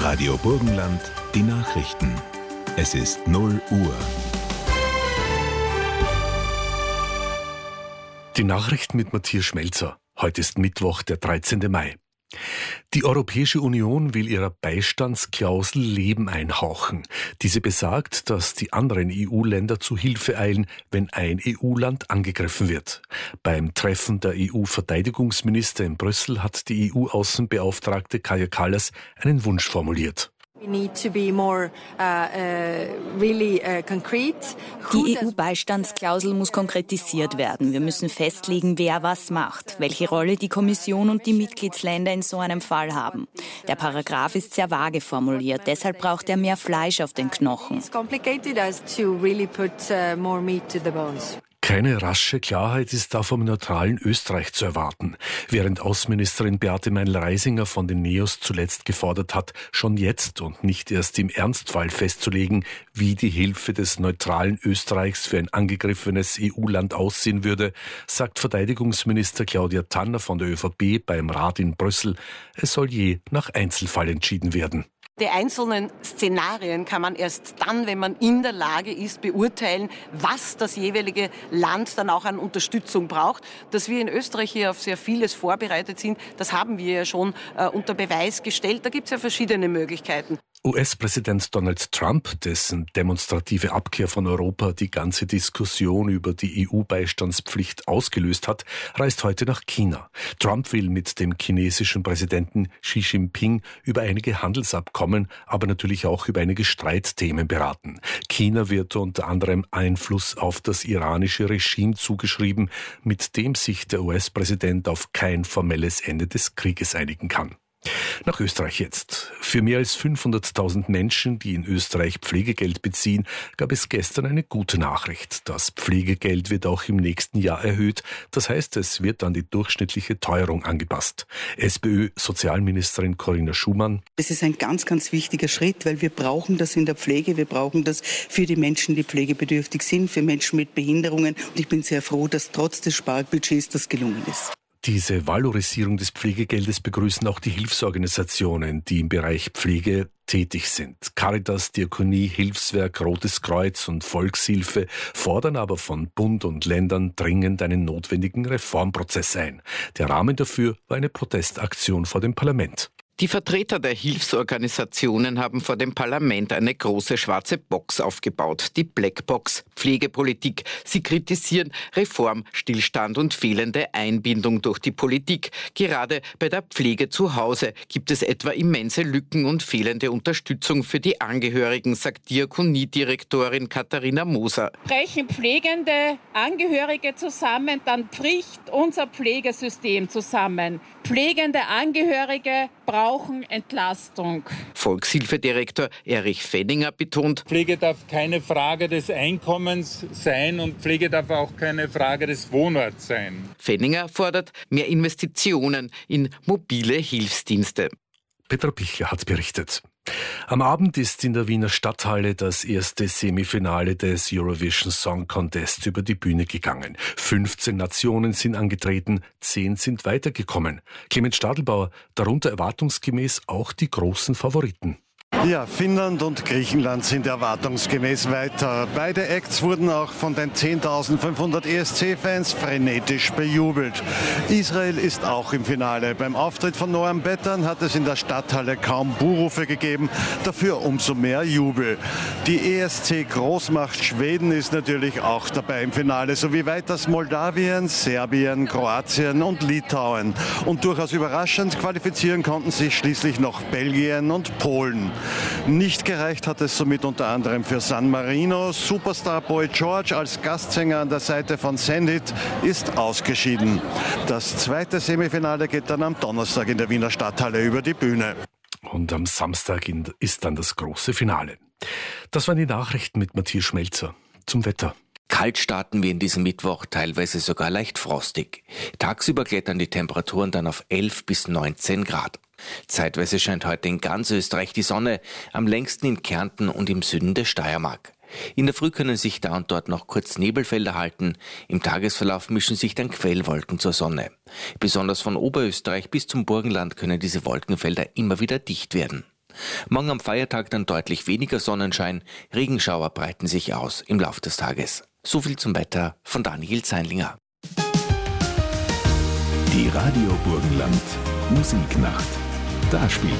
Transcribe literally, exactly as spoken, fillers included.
Radio Burgenland, die Nachrichten. Es ist null Uhr. Die Nachrichten mit Matthias Schmelzer. Heute ist Mittwoch, der dreizehnte Mai. Die Europäische Union will ihrer Beistandsklausel Leben einhauchen. Diese besagt, dass die anderen E U-Länder zu Hilfe eilen, wenn ein E U-Land angegriffen wird. Beim Treffen der E U-Verteidigungsminister in Brüssel hat die E U-Außenbeauftragte Kaja Kallas einen Wunsch formuliert. Die E U-Beistandsklausel muss konkretisiert werden. Wir müssen festlegen, wer was macht, welche Rolle die Kommission und die Mitgliedsländer in so einem Fall haben. Der Paragraph ist sehr vage formuliert, deshalb braucht er mehr Fleisch auf den Knochen. Keine rasche Klarheit ist da vom neutralen Österreich zu erwarten. Während Außenministerin Beate Meindl-Reisinger von den Neos zuletzt gefordert hat, schon jetzt und nicht erst im Ernstfall festzulegen, wie die Hilfe des neutralen Österreichs für ein angegriffenes E U-Land aussehen würde, sagt Verteidigungsminister Claudia Tanner von der ÖVP beim Rat in Brüssel, es soll je nach Einzelfall entschieden werden. Die einzelnen Szenarien kann man erst dann, wenn man in der Lage ist, beurteilen, was das jeweilige Land dann auch an Unterstützung braucht. Dass wir in Österreich hier auf sehr vieles vorbereitet sind, das haben wir ja schon äh, unter Beweis gestellt. Da gibt es ja verschiedene Möglichkeiten. U S-Präsident Donald Trump, dessen demonstrative Abkehr von Europa die ganze Diskussion über die E U-Beistandspflicht ausgelöst hat, reist heute nach China. Trump will mit dem chinesischen Präsidenten Xi Jinping über einige Handelsabkommen, aber natürlich auch über einige Streitthemen beraten. China wird unter anderem Einfluss auf das iranische Regime zugeschrieben, mit dem sich der U S-Präsident auf kein formelles Ende des Krieges einigen kann. Nach Österreich jetzt. Für mehr als fünfhunderttausend Menschen, die in Österreich Pflegegeld beziehen, gab es gestern eine gute Nachricht. Das Pflegegeld wird auch im nächsten Jahr erhöht. Das heißt, es wird an die durchschnittliche Teuerung angepasst. SPÖ-Sozialministerin Corinna Schumann. Das ist ein ganz, ganz wichtiger Schritt, weil wir brauchen das in der Pflege. Wir brauchen das für die Menschen, die pflegebedürftig sind, für Menschen mit Behinderungen. Und ich bin sehr froh, dass trotz des Sparbudgets das gelungen ist. Diese Valorisierung des Pflegegeldes begrüßen auch die Hilfsorganisationen, die im Bereich Pflege tätig sind. Caritas, Diakonie, Hilfswerk, Rotes Kreuz und Volkshilfe fordern aber von Bund und Ländern dringend einen notwendigen Reformprozess ein. Der Rahmen dafür war eine Protestaktion vor dem Parlament. Die Vertreter der Hilfsorganisationen haben vor dem Parlament eine große schwarze Box aufgebaut, die Blackbox Pflegepolitik. Sie kritisieren Reform, Stillstand und fehlende Einbindung durch die Politik. Gerade bei der Pflege zu Hause gibt es etwa immense Lücken und fehlende Unterstützung für die Angehörigen, sagt Diakoniedirektorin Katharina Moser. Brechen pflegende Angehörige zusammen, dann bricht unser Pflegesystem zusammen. Pflegende Angehörige brauchen Entlastung. Volkshilfedirektor Erich Fenninger betont: Pflege darf keine Frage des Einkommens sein und Pflege darf auch keine Frage des Wohnorts sein. Fenninger fordert mehr Investitionen in mobile Hilfsdienste. Petra Pichler hat berichtet. Am Abend ist in der Wiener Stadthalle das erste Semifinale des Eurovision Song Contest über die Bühne gegangen. fünfzehn Nationen sind angetreten, zehn sind weitergekommen. Clemens Stadelbauer, darunter erwartungsgemäß auch die großen Favoriten. Ja, Finnland und Griechenland sind erwartungsgemäß weiter. Beide Acts wurden auch von den zehntausendfünfhundert E S C-Fans frenetisch bejubelt. Israel ist auch im Finale. Beim Auftritt von Noam Bettern hat es in der Stadthalle kaum Buhrufe gegeben, dafür umso mehr Jubel. Die E S C-Großmacht Schweden ist natürlich auch dabei im Finale, sowie weiters Moldawien, Serbien, Kroatien und Litauen. Und durchaus überraschend qualifizieren konnten sich schließlich noch Belgien und Polen. Nicht gereicht hat es somit unter anderem für San Marino. Superstar Boy George als Gastsänger an der Seite von Sendit ist ausgeschieden. Das zweite Semifinale geht dann am Donnerstag in der Wiener Stadthalle über die Bühne. Und am Samstag ist dann das große Finale. Das waren die Nachrichten mit Matthias Schmelzer. Zum Wetter. Kalt starten wir in diesem Mittwoch, teilweise sogar leicht frostig. Tagsüber klettern die Temperaturen dann auf elf bis neunzehn Grad. Zeitweise scheint heute in ganz Österreich die Sonne, am längsten in Kärnten und im Süden der Steiermark. In der Früh können sich da und dort noch kurz Nebelfelder halten. Im Tagesverlauf mischen sich dann Quellwolken zur Sonne. Besonders von Oberösterreich bis zum Burgenland können diese Wolkenfelder immer wieder dicht werden. Morgen am Feiertag dann deutlich weniger Sonnenschein, Regenschauer breiten sich aus im Laufe des Tages. So viel zum Wetter von Daniel Zeinlinger. Die Radio Burgenland Musiknacht. Da spielt